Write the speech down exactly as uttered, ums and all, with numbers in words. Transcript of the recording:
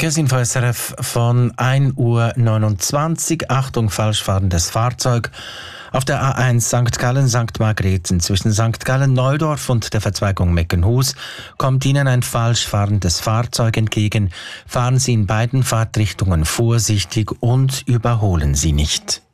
Verkehrsinfo S R F von ein Uhr neunundzwanzig. Achtung, falsch fahrendes Fahrzeug. Auf der A eins Sankt Gallen Sankt Margrethen zwischen Sankt Gallen Neudorf und der Verzweigung Meckenhus kommt Ihnen ein falsch fahrendes Fahrzeug entgegen. Fahren Sie in beiden Fahrtrichtungen vorsichtig und überholen Sie nicht.